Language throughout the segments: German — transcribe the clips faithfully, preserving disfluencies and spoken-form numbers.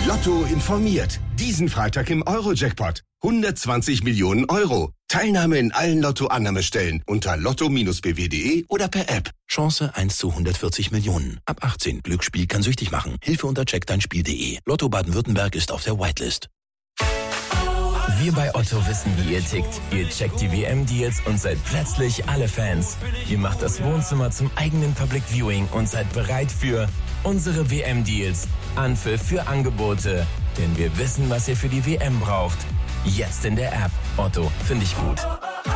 Lotto informiert. Diesen Freitag im Euro-Jackpot. hundertzwanzig Millionen Euro. Teilnahme in allen Lotto-Annahmestellen unter lotto b w punkt de oder per App. Chance eins zu hundertvierzig Millionen. Ab achtzehn. Glücksspiel kann süchtig machen. Hilfe unter check dein spiel punkt de. Lotto Baden-Württemberg ist auf der Whitelist. Wir bei Otto wissen, wie ihr tickt. Ihr checkt die W M-Deals und seid plötzlich alle Fans. Ihr macht das Wohnzimmer zum eigenen Public Viewing und seid bereit für unsere W M-Deals. Anpfiff für Angebote. Denn wir wissen, was ihr für die W M braucht. Jetzt in der App. Otto, finde ich gut.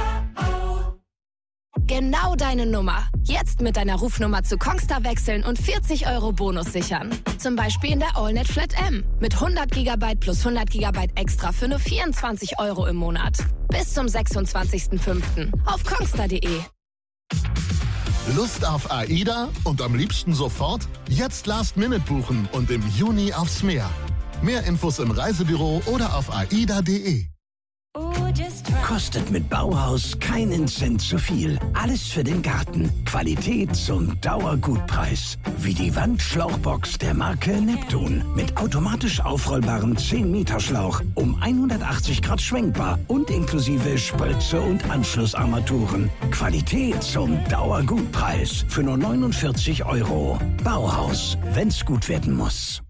Genau deine Nummer. Jetzt mit deiner Rufnummer zu Kongstar wechseln und vierzig Euro Bonus sichern. Zum Beispiel in der AllNet Flat M. Mit hundert Gigabyte plus hundert Gigabyte extra für nur vierundzwanzig Euro im Monat. Bis zum sechsundzwanzigsten fünften auf kongstar punkt de. Lust auf AIDA und am liebsten sofort? Jetzt Last Minute buchen und im Juni aufs Meer. Mehr Infos im Reisebüro oder auf aida punkt de. Kostet mit Bauhaus keinen Cent zu viel. Alles für den Garten. Qualität zum Dauergutpreis. Wie die Wandschlauchbox der Marke Neptun. Mit automatisch aufrollbarem zehn Meter Schlauch. Um hundertachtzig Grad schwenkbar. Und inklusive Spritze und Anschlussarmaturen. Qualität zum Dauergutpreis. Für nur neunundvierzig Euro. Bauhaus. Wenn's gut werden muss.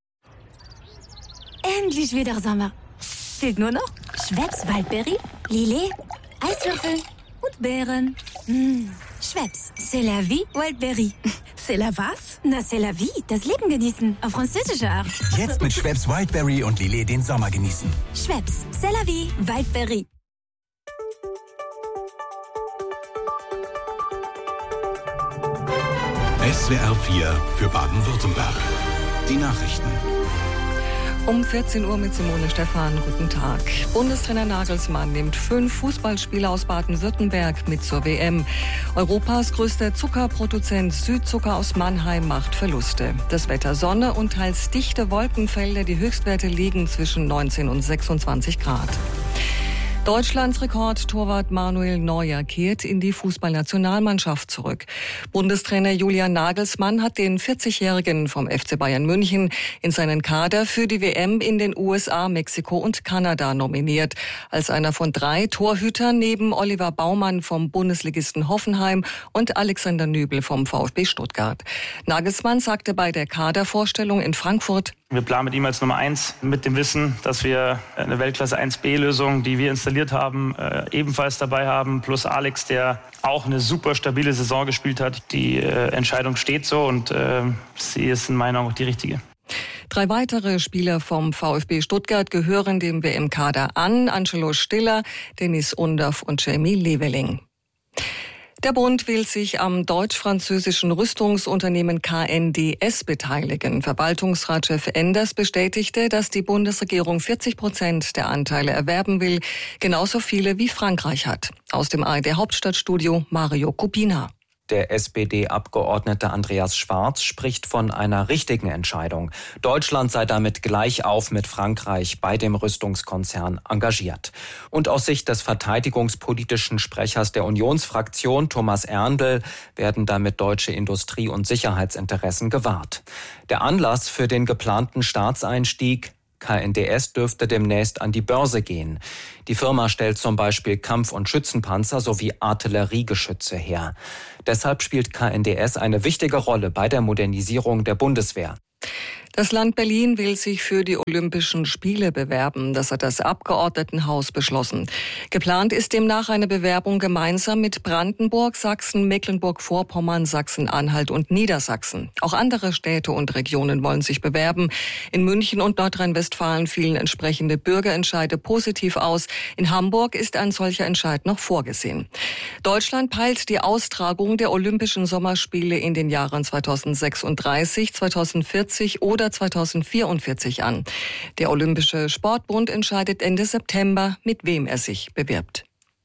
Endlich wieder Sommer. Fehlt nur noch Schweppes Waldberry, Lillet, Eiswürfel und Beeren. Mmh. Schweppes, c'est la vie, Waldberry. C'est la was? Na, c'est la vie, das Leben genießen. Auf französische Art. Jetzt mit Schweppes Wildberry und Lillet den Sommer genießen. Schweppes, c'est la vie, Waldberry. S W R vier für Baden-Württemberg. Die Nachrichten. Um vierzehn Uhr mit Simone Stephan. Guten Tag. Bundestrainer Nagelsmann nimmt fünf Fußballspieler aus Baden-Württemberg mit zur W M. Europas größter Zuckerproduzent Südzucker aus Mannheim macht Verluste. Das Wetter Sonne und teils dichte Wolkenfelder. Die Höchstwerte liegen zwischen neunzehn und sechsundzwanzig Grad. Deutschlands Rekordtorwart Manuel Neuer kehrt in die Fußballnationalmannschaft zurück. Bundestrainer Julian Nagelsmann hat den vierzigjährigen vom F C Bayern München in seinen Kader für die W M in den U S A, Mexiko und Kanada nominiert. Als einer von drei Torhütern neben Oliver Baumann vom Bundesligisten Hoffenheim und Alexander Nübel vom VfB Stuttgart. Nagelsmann sagte bei der Kadervorstellung in Frankfurt: Wir planen mit ihm als Nummer eins, mit dem Wissen, dass wir eine Weltklasse eins B Lösung, die wir installiert haben, äh, ebenfalls dabei haben. Plus Alex, der auch eine super stabile Saison gespielt hat. Die äh, Entscheidung steht so und äh, sie ist in meiner Augen auch die richtige. Drei weitere Spieler vom VfB Stuttgart gehören dem W M-Kader an. Angelo Stiller, Dennis Undaff und Jamie Leveling. Der Bund will sich am deutsch-französischen Rüstungsunternehmen K N D S beteiligen. Verwaltungsratschef Enders bestätigte, dass die Bundesregierung vierzig Prozent der Anteile erwerben will, genauso viele wie Frankreich hat. Aus dem A R D-Hauptstadtstudio Mario Kupina. Der S P D-Abgeordnete Andreas Schwarz spricht von einer richtigen Entscheidung. Deutschland sei damit gleich auf mit Frankreich bei dem Rüstungskonzern engagiert. Und aus Sicht des verteidigungspolitischen Sprechers der Unionsfraktion, Thomas Erndl, werden damit deutsche Industrie- und Sicherheitsinteressen gewahrt. Der Anlass für den geplanten Staatseinstieg: K N D S dürfte demnächst an die Börse gehen. Die Firma stellt zum Beispiel Kampf- und Schützenpanzer sowie Artilleriegeschütze her. Deshalb spielt K N D S eine wichtige Rolle bei der Modernisierung der Bundeswehr. Das Land Berlin will sich für die Olympischen Spiele bewerben. Das hat das Abgeordnetenhaus beschlossen. Geplant ist demnach eine Bewerbung gemeinsam mit Brandenburg, Sachsen, Mecklenburg-Vorpommern, Sachsen-Anhalt und Niedersachsen. Auch andere Städte und Regionen wollen sich bewerben. In München und Nordrhein-Westfalen fielen entsprechende Bürgerentscheide positiv aus. In Hamburg ist ein solcher Entscheid noch vorgesehen. Deutschland peilt die Austragung der Olympischen Sommerspiele in den Jahren zweitausendsechsunddreißig, zweitausendvierzig oder zweitausendvierundvierzig an. Der Olympische Sportbund entscheidet Ende September, mit wem er sich bewirbt.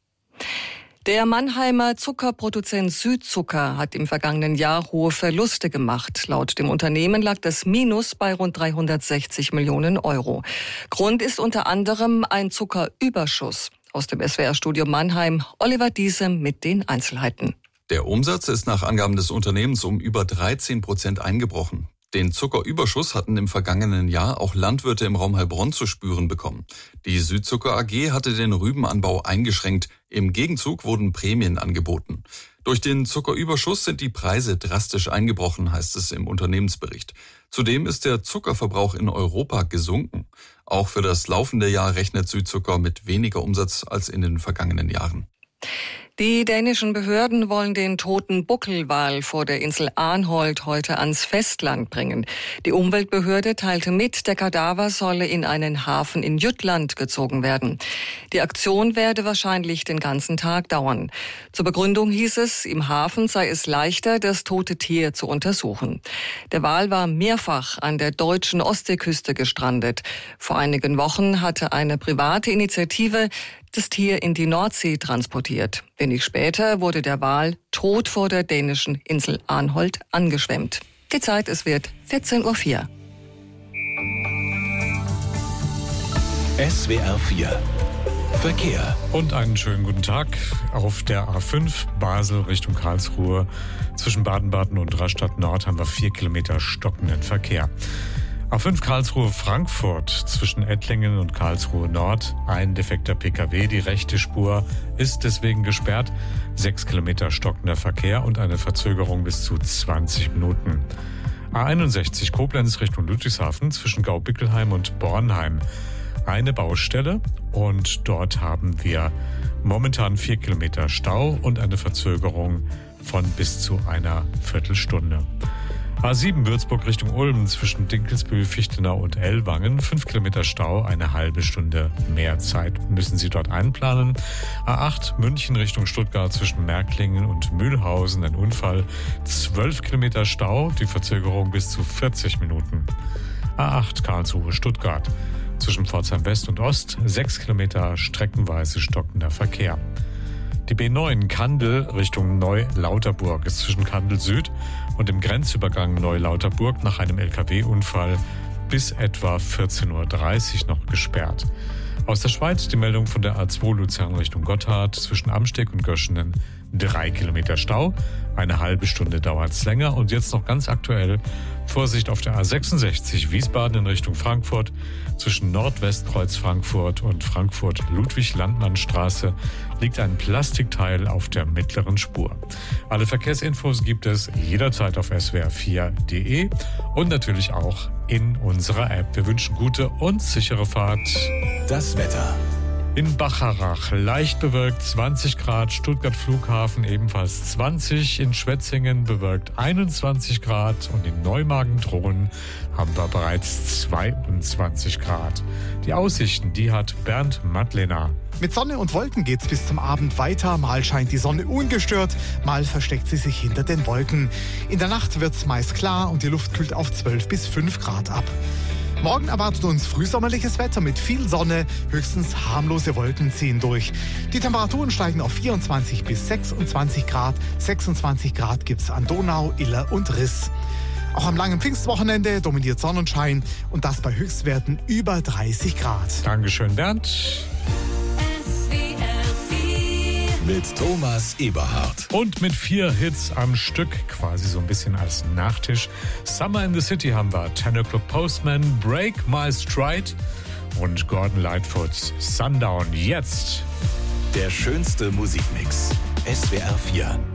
Der Mannheimer Zuckerproduzent Südzucker hat im vergangenen Jahr hohe Verluste gemacht. Laut dem Unternehmen lag das Minus bei rund dreihundertsechzig Millionen Euro. Grund ist unter anderem ein Zuckerüberschuss. Aus dem S W R-Studio Mannheim, Oliver Diesem mit den Einzelheiten. Der Umsatz ist nach Angaben des Unternehmens um über dreizehn Prozent eingebrochen. Den Zuckerüberschuss hatten im vergangenen Jahr auch Landwirte im Raum Heilbronn zu spüren bekommen. Die Südzucker A G hatte den Rübenanbau eingeschränkt. Im Gegenzug wurden Prämien angeboten. Durch den Zuckerüberschuss sind die Preise drastisch eingebrochen, heißt es im Unternehmensbericht. Zudem ist der Zuckerverbrauch in Europa gesunken. Auch für das laufende Jahr rechnet Südzucker mit weniger Umsatz als in den vergangenen Jahren. Die dänischen Behörden wollen den toten Buckelwal vor der Insel Arnholt heute ans Festland bringen. Die Umweltbehörde teilte mit, der Kadaver solle in einen Hafen in Jütland gezogen werden. Die Aktion werde wahrscheinlich den ganzen Tag dauern. Zur Begründung hieß es, im Hafen sei es leichter, das tote Tier zu untersuchen. Der Wal war mehrfach an der deutschen Ostseeküste gestrandet. Vor einigen Wochen hatte eine private Initiative das Tier in die Nordsee transportiert. Wenig später wurde der Wal tot vor der dänischen Insel Arnholt angeschwemmt. Die Zeit, es wird vierzehn Uhr vier. S W R vier Verkehr. Und einen schönen guten Tag. Auf der A fünf Basel Richtung Karlsruhe zwischen Baden-Baden und Rastatt Nord haben wir vier Kilometer stockenden Verkehr. A fünf Karlsruhe-Frankfurt zwischen Ettlingen und Karlsruhe Nord ein defekter P K W. Die rechte Spur ist deswegen gesperrt. Sechs Kilometer stockender Verkehr und eine Verzögerung bis zu zwanzig Minuten. A einundsechzig Koblenz Richtung Ludwigshafen zwischen Gaubickelheim und Bornheim. Eine Baustelle und dort haben wir momentan vier Kilometer Stau und eine Verzögerung von bis zu einer Viertelstunde. A sieben Würzburg Richtung Ulm zwischen Dinkelsbühl, Fichtenau und Ellwangen. Fünf Kilometer Stau, eine halbe Stunde mehr Zeit müssen Sie dort einplanen. A acht München Richtung Stuttgart zwischen Märklingen und Mühlhausen. Ein Unfall. Zwölf Kilometer Stau, die Verzögerung bis zu vierzig Minuten. A acht Karlsruhe Stuttgart zwischen Pforzheim West und Ost. Sechs Kilometer streckenweise stockender Verkehr. Die B neun Kandel Richtung Neu-Lauterburg ist zwischen Kandel Süd und dem Grenzübergang Neu-Lauterburg nach einem L K W-Unfall bis etwa vierzehn Uhr dreißig noch gesperrt. Aus der Schweiz die Meldung von der A zwei Luzern Richtung Gotthard zwischen Amsteg und Göschenen. Drei Kilometer Stau, eine halbe Stunde dauert es länger. Und jetzt noch ganz aktuell, Vorsicht auf der A sechsundsechzig Wiesbaden in Richtung Frankfurt zwischen Nordwestkreuz Frankfurt und Frankfurt-Ludwig-Landmann-Straße liegt ein Plastikteil auf der mittleren Spur. Alle Verkehrsinfos gibt es jederzeit auf S W R vier Punkt de und natürlich auch in unserer App. Wir wünschen gute und sichere Fahrt. Das Wetter. In Bacharach leicht bewölkt zwanzig Grad, Stuttgart Flughafen ebenfalls zwanzig, in Schwetzingen bewölkt einundzwanzig Grad und in Neumagen-Drohnen haben wir bereits zweiundzwanzig Grad. Die Aussichten, die hat Bernd Madlener. Mit Sonne und Wolken geht's bis zum Abend weiter. Mal scheint die Sonne ungestört, mal versteckt sie sich hinter den Wolken. In der Nacht wird's meist klar und die Luft kühlt auf zwölf bis fünf Grad ab. Morgen erwartet uns frühsommerliches Wetter mit viel Sonne, höchstens harmlose Wolken ziehen durch. Die Temperaturen steigen auf vierundzwanzig bis sechsundzwanzig Grad. sechsundzwanzig Grad gibt's an Donau, Iller und Riss. Auch am langen Pfingstwochenende dominiert Sonnenschein und das bei Höchstwerten über dreißig Grad. Dankeschön, Bernd. Mit Thomas Eberhardt. Und mit vier Hits am Stück, quasi so ein bisschen als Nachtisch. Summer in the City haben wir Ten O'Clock Postman, Break My Stride und Gordon Lightfoots Sundown. Jetzt der schönste Musikmix. S W R vier.